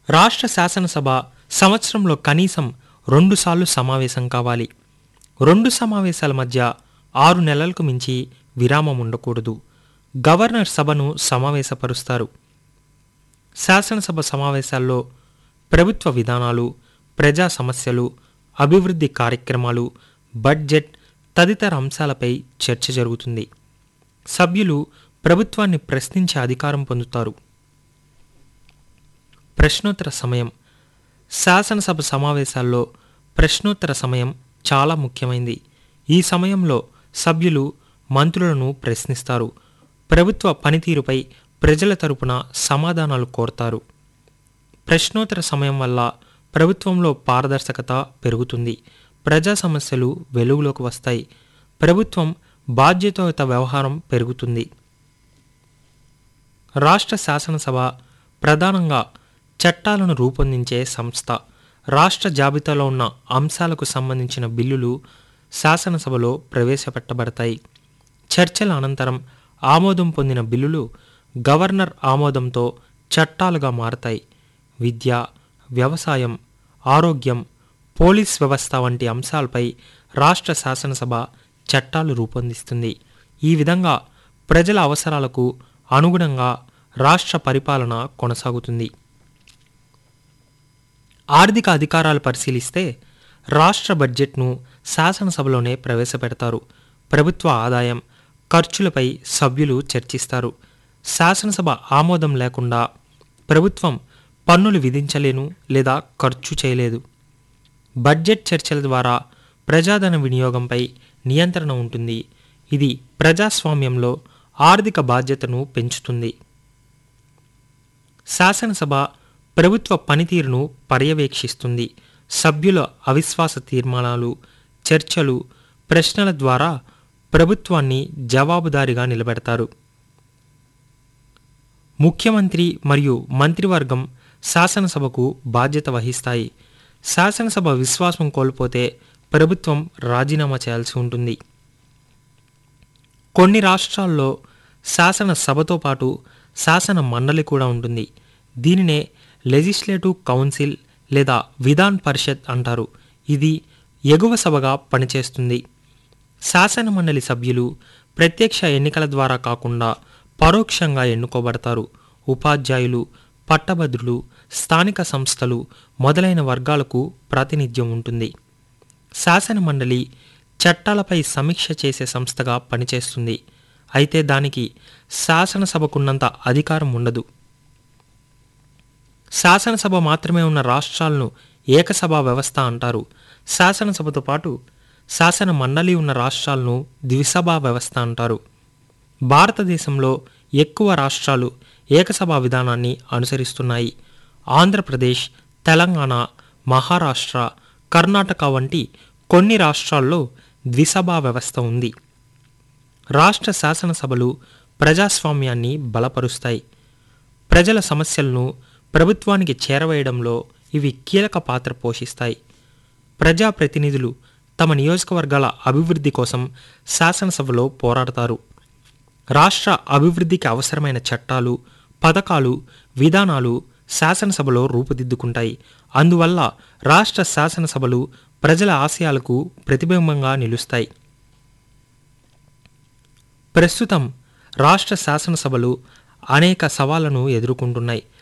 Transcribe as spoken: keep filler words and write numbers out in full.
రాష్ట్ర శాసనసభ సంవత్సరంలో కనీసం రెండుసార్లు సమావేశం కావాలి. రెండు సమావేశాల మధ్య ఆరు నెలలకు మించి విరామం ఉండకూడదు. గవర్నర్ సభను సమావేశపరుస్తారు. శాసనసభ సమావేశాల్లో ప్రభుత్వ విధానాలు, ప్రజా సమస్యలు, అభివృద్ధి కార్యక్రమాలు, బడ్జెట్ తదితర అంశాలపై చర్చ జరుగుతుంది. సభ్యులు ప్రభుత్వాన్ని ప్రశ్నించే అధికారం పొందుతారు. ప్రశ్నోత్తర సమయం. శాసనసభ సమావేశాల్లో ప్రశ్నోత్తర సమయం చాలా ముఖ్యమైనది. ఈ సమయంలో సభ్యులు మంత్రులను ప్రశ్నిస్తారు. ప్రభుత్వ పనితీరుపై ప్రజల తరపున సమాధానాలు కోరతారు. ప్రశ్నోత్తర సమయం వల్ల ప్రభుత్వంలో పారదర్శకత పెరుగుతుంది. ప్రజా సమస్యలు వెలుగులోకి వస్తాయి. ప్రభుత్వం బాధ్యతాయుత వ్యవహారం పెరుగుతుంది. రాష్ట్ర శాసనసభ ప్రధానంగా చట్టాలను రూపొందించే సంస్థ. రాష్ట్ర జాబితాలో ఉన్న అంశాలకు సంబంధించిన బిల్లులు శాసనసభలో ప్రవేశపెట్టబడతాయి. చర్చల అనంతరం ఆమోదం పొందిన బిల్లులు గవర్నర్ ఆమోదంతో చట్టాలుగా మారతాయి. విద్య, వ్యవసాయం, ఆరోగ్యం, పోలీస్ వ్యవస్థ వంటి అంశాలపై రాష్ట్ర శాసనసభ చట్టాలు రూపొందిస్తుంది. ఈ విధంగా ప్రజల అవసరాలకు అనుగుణంగా రాష్ట్ర పరిపాలన కొనసాగుతుంది. ఆర్థిక అధికారాలు పరిశీలిస్తే రాష్ట్ర బడ్జెట్ను శాసనసభలోనే ప్రవేశపెడతారు. ప్రభుత్వ ఆదాయం, ఖర్చులపై సభ్యులు చర్చిస్తారు. శాసనసభ ఆమోదం లేకుండా ప్రభుత్వం పన్నులు విధించలేను లేదా ఖర్చు చేయలేదు. బడ్జెట్ చర్చల ద్వారా ప్రజాధన వినియోగంపై నియంత్రణ ఉంటుంది. ఇది ప్రజాస్వామ్యంలో ఆర్థిక బాధ్యతను పెంచుతుంది. శాసనసభ ప్రభుత్వ పనితీరును పర్యవేక్షిస్తుంది. సభ్యుల అవిశ్వాస తీర్మానాలు, చర్చలు, ప్రశ్నల ద్వారా ప్రభుత్వాన్ని జవాబుదారీగా నిలబెడతారు. ముఖ్యమంత్రి మరియు మంత్రివర్గం శాసనసభకు బాధ్యత వహిస్తాయి. శాసనసభ విశ్వాసం కోల్పోతే ప్రభుత్వం రాజీనామా చేయాల్సి ఉంటుంది. కొన్ని రాష్ట్రాల్లో శాసనసభతో పాటు శాసన మండలి కూడా ఉంటుంది. దీనినే లెజిస్లేటివ్ కౌన్సిల్ లేదా విధాన్ పరిషత్ అంటారు. ఇది ఎగువ సభగా పనిచేస్తుంది. శాసన మండలి సభ్యులు ప్రత్యక్ష ఎన్నికల ద్వారా కాకుండా పరోక్షంగా ఎన్నుకోబడతారు. ఉపాధ్యాయులు, పట్టభద్రులు, స్థానిక సంస్థలు మొదలైన వర్గాలకు ప్రాతినిధ్యం ఉంటుంది. శాసన మండలి చట్టాలపై సమీక్ష చేసే సంస్థగా పనిచేస్తుంది. అయితే దానికి శాసనసభకున్నంత అధికారం ఉండదు. శాసనసభ మాత్రమే ఉన్న రాష్ట్రాలను ఏకసభా వ్యవస్థ అంటారు. శాసనసభతో పాటు శాసన మండలి ఉన్న రాష్ట్రాలను ద్విసభా వ్యవస్థ అంటారు. భారతదేశంలో ఎక్కువ రాష్ట్రాలు ఏకసభా విధానాన్ని అనుసరిస్తున్నాయి. ఆంధ్రప్రదేశ్, తెలంగాణ, మహారాష్ట్ర, కర్ణాటక వంటి కొన్ని రాష్ట్రాల్లో ద్విసభా వ్యవస్థ ఉంది. రాష్ట్ర శాసనసభలు ప్రజాస్వామ్యాన్ని బలపరుస్తాయి. ప్రజల సమస్యలను ప్రభుత్వానికి చేరవేయడంలో ఇవి కీలక పాత్ర పోషిస్తాయి. ప్రజాప్రతినిధులు తమ నియోజకవర్గాల అభివృద్ధి కోసం శాసనసభలో పోరాడతారు. రాష్ట్ర అభివృద్ధికి అవసరమైన చట్టాలు, పథకాలు, విధానాలు శాసనసభలో రూపుదిద్దుకుంటాయి. అందువల్ల రాష్ట్ర శాసనసభలు ప్రజల ఆశయాలకు ప్రతిబింబంగా నిలుస్తాయి. ప్రస్తుతం రాష్ట్ర శాసనసభలు అనేక సవాళ్లను ఎదుర్కొంటున్నాయి.